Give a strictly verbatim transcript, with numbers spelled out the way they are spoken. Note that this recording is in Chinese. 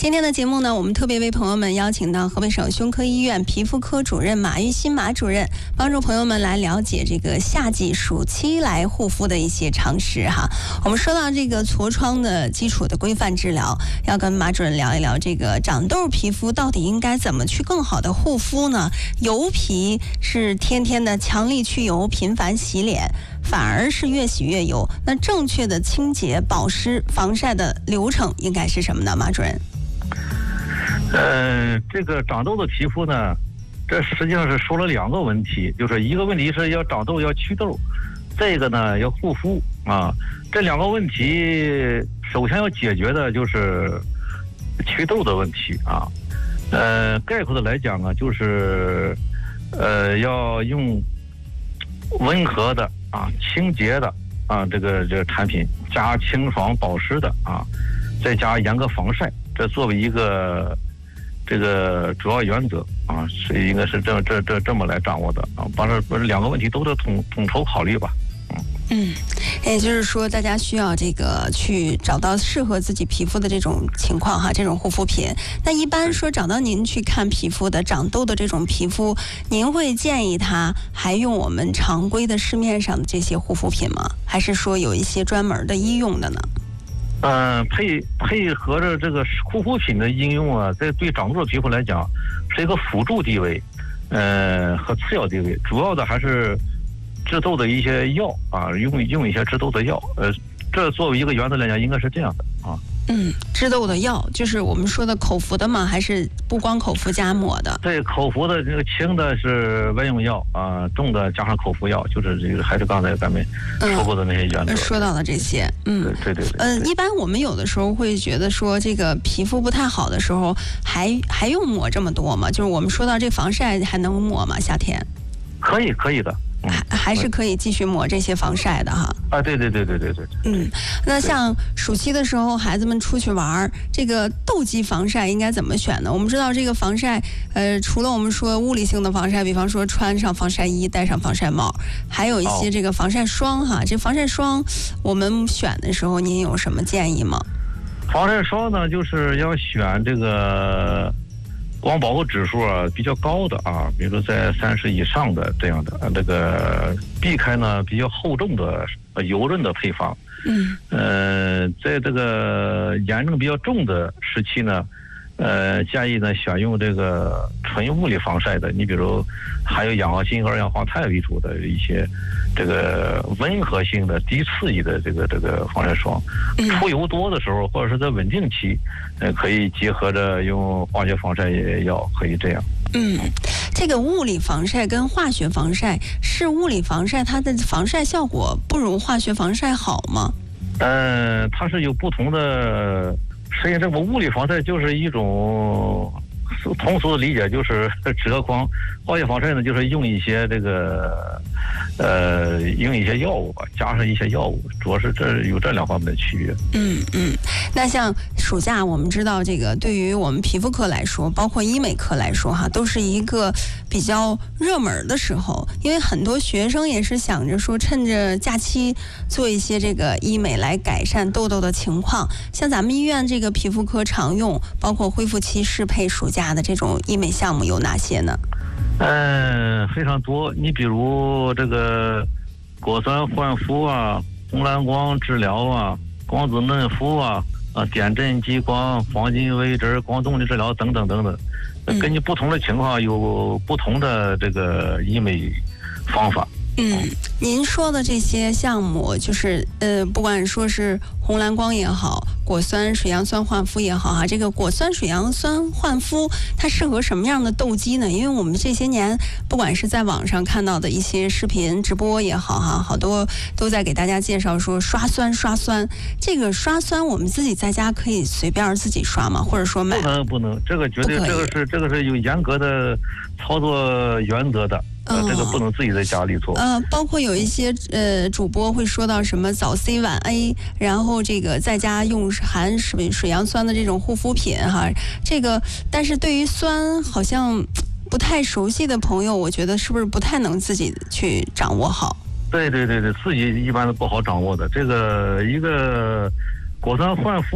今天的节目呢，我们特别为朋友们邀请到河北省胸科医院皮肤科主任马玉新马主任，帮助朋友们来了解这个夏季暑期来护肤的一些常识哈。我们说到这个痤疮的基础的规范治疗，要跟马主任聊一聊这个长痘皮肤到底应该怎么去更好的护肤呢？油皮是天天的强力去油，频繁洗脸，反而是越洗越油。那正确的清洁、保湿、防晒的流程应该是什么呢？马主任？ 呃，这个长痘的皮肤呢，这实际上是说了两个问题，就是一个问题是要长痘要祛痘，再一个呢要护肤啊。这两个问题，首先要解决的就是祛痘的问题啊。呃，概括的来讲啊，就是呃要用温和的啊、清洁的啊这个这个产品，加清爽保湿的啊，再加严格防晒，这作为一个这个主要原则啊，是应该是这这这这么来掌握的啊，把这不是两个问题都得统统筹考虑吧。 嗯，也就是说，大家需要这个去找到适合自己皮肤的这种情况哈，这种护肤品。那一般说找到您去看皮肤的长痘的这种皮肤，您会建议他还用我们常规的市面上的这些护肤品吗？还是说有一些专门的医用的呢？ 嗯、呃，配配合着这个护肤品的应用啊，在对长痘的皮肤来讲，是一个辅助地位，呃和次要地位，主要的还是治痘的一些药啊，用用一些治痘的药，呃，这作为一个原则来讲，应该是这样的啊。 嗯，治痘的药就是我们说的口服的吗？还是不光口服加抹的？ 对，口服的这个轻的是外用药啊，重的加上口服药，就是这个还是刚才咱们说过的那些原则。 嗯、说到了这些，嗯， 对对对对。 呃，一般我们有的时候会觉得说，这个皮肤不太好的时候，还还用抹这么多吗？就是我们说到这防晒还能抹吗？夏天？ 可以，可以的。 还还是可以继续抹这些防晒的哈。 啊，对对对对对对。 嗯，那像暑期的时候，孩子们出去玩，这个痘肌防晒应该怎么选呢？我们知道这个防晒，呃，除了我们说物理性的防晒，比方说穿上防晒衣、戴上防晒帽，还有一些这个防晒霜哈。这防晒霜我们选的时候，您有什么建议吗？ 防晒霜呢，就是要选这个光保护指数啊比较高的啊，比如说在三十以上的这样的，这个避开呢比较厚重的油润的配方。 嗯。 呃，在这个炎症比较重的时期呢，呃，建议呢选用这个纯物理防晒的，你比如含有氧化锌和二氧化碳为主的一些这个温和性的低刺激的这个这个防晒霜。出油多的时候或者是在稳定期，呃，可以结合着用化学防晒药，可以这样。 嗯，这个物理防晒跟化学防晒，是物理防晒它的防晒效果不如化学防晒好吗？ 呃，它是有不同的。实际上，这个物理防晒就是一种通俗的理解，就是遮光；化学防晒呢，就是用一些这个呃，用一些药物吧，加上一些药物，主要是这有这两方面的区别。 嗯嗯，那像暑假，我们知道这个对于我们皮肤科来说，包括医美科来说哈，都是一个比较热门的时候，因为很多学生也是想着说，趁着假期做一些这个医美来改善痘痘的情况。像咱们医院这个皮肤科常用，包括恢复期适配暑假的这种医美项目有哪些呢？ 嗯，非常多。你比如这个果酸焕肤啊，红蓝光治疗啊，光子嫩肤啊，啊点阵激光、黄金微针、光动力治疗等等等等。根据不同的情况，有不同的这个医美方法。 嗯，您说的这些项目，就是呃，不管说是红蓝光也好，果酸水杨酸焕肤也好哈，这个果酸水杨酸焕肤它适合什么样的痘肌呢？因为我们这些年不管是在网上看到的一些视频直播也好哈，好多都在给大家介绍说刷酸刷酸。这个刷酸我们自己在家可以随便自己刷吗？或者说买？ 不能不能，这个绝对这个是这个是有严格的操作原则的。呃，这个不能自己在家里做。 呃，包括有一些呃主播会说到什么早 C 晚 A， 然后这个在家用含水水杨酸的这种护肤品哈，这个但是对于酸好像不太熟悉的朋友，我觉得是不是不太能自己去掌握好？ 对对对对，自己一般都不好掌握的。这个一个果酸焕肤